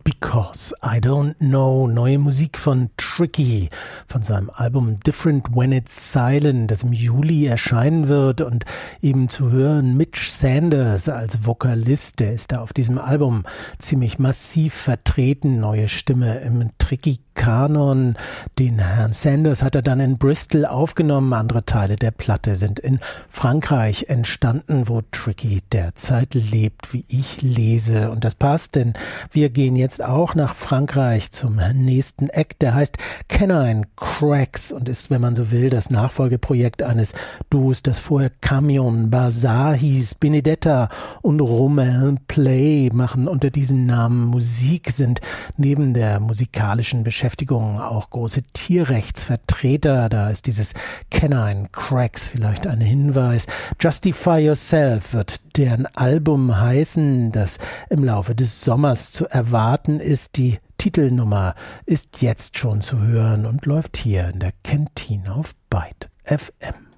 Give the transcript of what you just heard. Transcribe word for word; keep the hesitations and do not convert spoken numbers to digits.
Because I Don't Know, neue Musik von Tricky, von seinem Album Different When It's Silent, das im Juli erscheinen wird, und eben zu hören Mitch Sanders als Vokalist, der ist da auf diesem Album ziemlich massiv vertreten, neue Stimme im Tricky Kanon. Den Herrn Sanders hat er dann in Bristol aufgenommen. Andere Teile der Platte sind in Frankreich entstanden, wo Tricky derzeit lebt, wie ich lese. Und das passt, denn wir gehen jetzt auch nach Frankreich zum nächsten Act. Der heißt Canine Cracks und ist, wenn man so will, das Nachfolgeprojekt eines Duos, das vorher Camion Bazar hieß. Benedetta und Romain Play machen unter diesen Namen Musik, sind neben der musikalischen Beschäftigung auch große Tierrechtsvertreter. Da ist dieses Canine Cracks vielleicht ein Hinweis. Justify Yourself wird deren Album heißen, das im Laufe des Sommers zu erwarten ist. Die Titelnummer ist jetzt schon zu hören und läuft hier in der Kantine auf Byte F M.